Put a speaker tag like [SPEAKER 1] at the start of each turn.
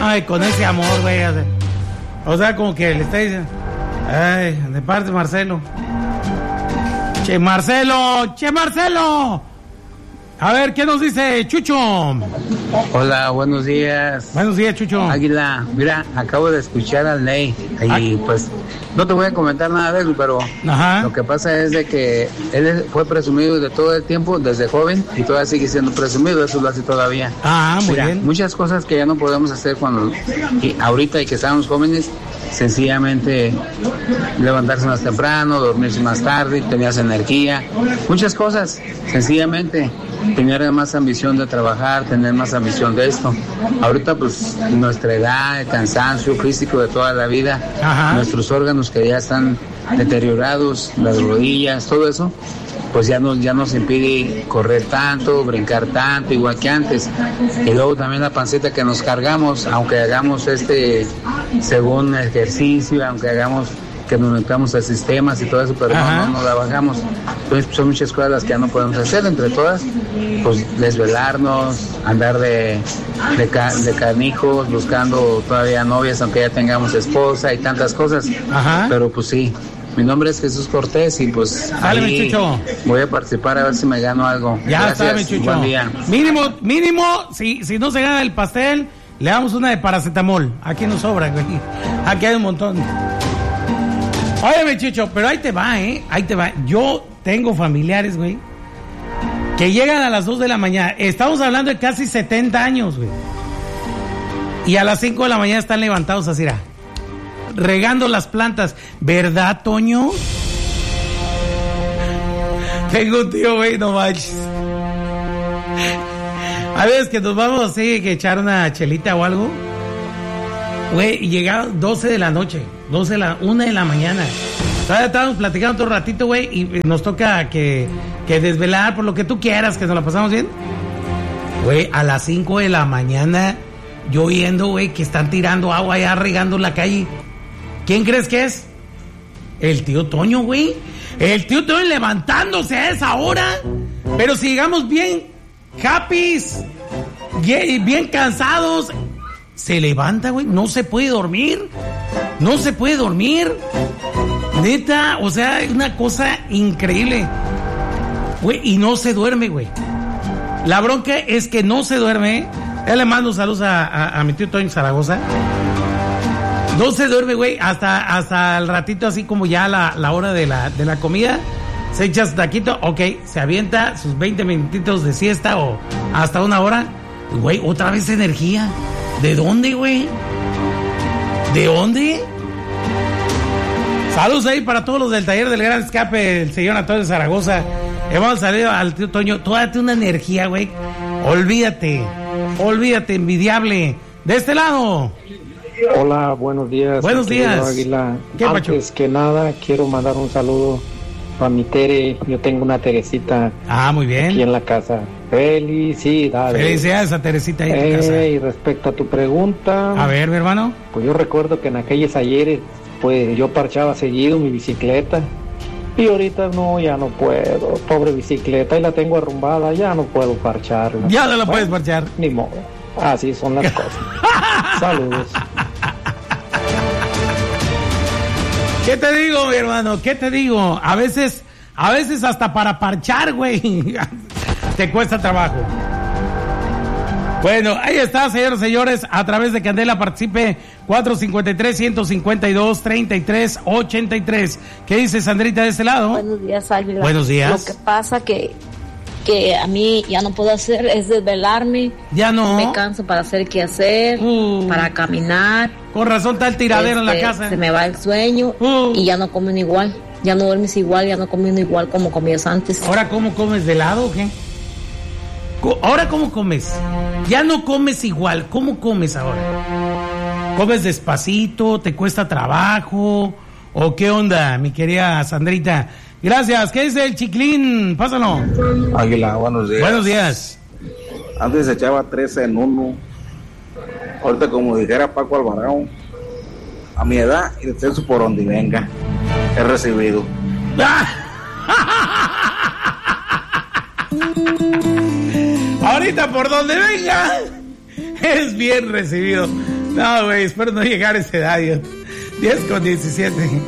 [SPEAKER 1] Ay, con ese amor, güey. O sea, como que le está diciendo, ay, de parte de Marcelo. Che, Marcelo. A ver, ¿qué nos dice Chucho?
[SPEAKER 2] Hola, buenos días.
[SPEAKER 1] Buenos días, Chucho.
[SPEAKER 2] Águila, mira, acabo de escuchar al Ney y pues no te voy a comentar nada de él, pero lo que pasa es de que él fue presumido de todo el tiempo, desde joven, y todavía sigue siendo presumido, eso lo hace todavía.
[SPEAKER 1] Muy bien.
[SPEAKER 2] Muchas cosas que ya no podemos hacer ahorita y que estamos jóvenes, sencillamente levantarse más temprano, dormirse más tarde, tenías energía, muchas cosas, sencillamente tener más ambición de trabajar, tener más ambición de esto. Ahorita pues nuestra edad, el cansancio físico de toda la vida, nuestros órganos que ya están deteriorados, las rodillas, todo eso, pues ya nos impide correr tanto, brincar tanto, igual que antes. Y luego también la pancita que nos cargamos, aunque hagamos según ejercicio, aunque hagamos que nos metamos a sistemas y todo eso, pero no la bajamos. Entonces son muchas cosas las que ya no podemos hacer, entre todas, pues desvelarnos, andar de canijos, buscando todavía novias, aunque ya tengamos esposa y tantas cosas. Pero pues sí. Mi nombre es Jesús Cortés y pues ahí voy a participar a ver si me gano algo.
[SPEAKER 1] Ya
[SPEAKER 2] Gracias,
[SPEAKER 1] está, mi Chucho.
[SPEAKER 2] Buen día.
[SPEAKER 1] Mínimo, si no se gana el pastel, le damos una de paracetamol. Aquí nos sobra, güey. Aquí hay un montón. Oye, mi Chucho, pero ahí te va, ahí te va. Yo tengo familiares, güey, que llegan a las 2 de la mañana. Estamos hablando de casi 70 años, güey. Y a las 5 de la mañana están levantados así, regando las plantas. ¿Verdad, Toño? Tengo un tío, güey, no manches. A veces que nos vamos así, que echar una chelita o algo. Güey, y llegaba 12 de la noche, 1 de la mañana. Todavía estábamos platicando otro ratito, güey, y nos toca que desvelar por lo que tú quieras, que nos la pasamos bien. Güey, a las 5 de la mañana, yo viendo, güey, que están tirando agua allá, regando la calle. ¿Quién crees que es? El tío Toño, güey. El tío Toño levantándose a esa hora. Pero si llegamos bien happys, bien cansados, se levanta, güey. No se puede dormir. Neta, o sea, es una cosa increíble. Güey, y no se duerme, güey. La bronca es que no se duerme. Ya le mando saludos a mi tío Toño Zaragoza. No se duerme, güey, hasta el ratito, así como ya la hora de la comida. Se echa su taquito, ok, se avienta sus 20 minutitos de siesta o hasta una hora. Güey, otra vez energía. ¿De dónde, güey? ¿De dónde? Saludos ahí para todos los del taller del Gran Escape, el señor Antonio Zaragoza. Hemos salido al tío Toño. Tú date una energía, güey. Olvídate, envidiable. De este lado.
[SPEAKER 3] Hola, buenos días.
[SPEAKER 1] Buenos días.
[SPEAKER 3] Águila.
[SPEAKER 1] ¿Qué, Pacho?
[SPEAKER 3] Antes que nada, quiero mandar un saludo a mi Tere. Yo tengo una Teresita.
[SPEAKER 1] Muy bien.
[SPEAKER 3] Aquí en la casa. Felicidades.
[SPEAKER 1] Felicidades a Teresita ahí en tu casa.
[SPEAKER 3] Y respecto a tu pregunta.
[SPEAKER 1] A ver, mi hermano.
[SPEAKER 3] Pues yo recuerdo que en aquellos ayeres, pues yo parchaba seguido mi bicicleta. Y ahorita no, ya no puedo. Pobre bicicleta, y la tengo arrumbada, ya no puedo parcharla.
[SPEAKER 1] Ya no la puedes parchar.
[SPEAKER 3] Ni modo. Así son las cosas. Saludos.
[SPEAKER 1] ¿Qué te digo, mi hermano? ¿Qué te digo? A veces hasta para parchar, güey, te cuesta trabajo. Bueno, ahí está, señores y señores, a través de Candela participe 453-152-3383. ¿Qué dice Sandrita de este lado?
[SPEAKER 4] Buenos días, Águila.
[SPEAKER 1] Buenos días.
[SPEAKER 4] Lo que pasa que a mí ya no puedo hacer es desvelarme.
[SPEAKER 1] Ya no.
[SPEAKER 4] Me canso para hacer qué hacer, para caminar.
[SPEAKER 1] Con razón está el tiradero en la casa.
[SPEAKER 4] Se me va el sueño y ya no comen igual. Ya no duermes igual, ya no comiendo igual como comías antes.
[SPEAKER 1] ¿Ahora cómo comes, de lado o qué? ¿Ahora cómo comes? Ya no comes igual. ¿Cómo comes ahora? ¿Comes despacito? ¿Te cuesta trabajo? ¿O qué onda, mi querida Sandrita? Gracias. ¿Qué dice el Chiclín? Pásalo.
[SPEAKER 5] Águila, buenos días.
[SPEAKER 1] Buenos días.
[SPEAKER 5] Antes se echaba 13 en uno. Ahorita, como dijera Paco Alvarado, a mi edad y el sexo por donde venga, he recibido.
[SPEAKER 1] Ahorita por donde venga, es bien recibido. No, güey, espero no llegar a esa edad. 10:17.